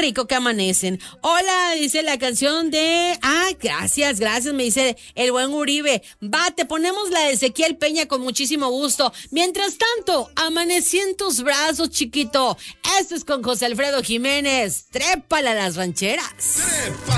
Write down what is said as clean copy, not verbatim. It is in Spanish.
rico que amanecen. Hola, dice la canción de... gracias, me dice el buen Uribe. Va, te ponemos la de Ezequiel Peña con muchísimo gusto. Mientras tanto, amanecí en tus brazos, chiquito. Esto es con José Alfredo Jiménez. Trépala a las rancheras.